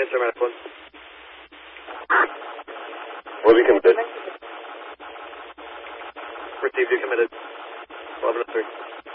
Answer medical. Was he committed? Received, you committed. 11 to 3.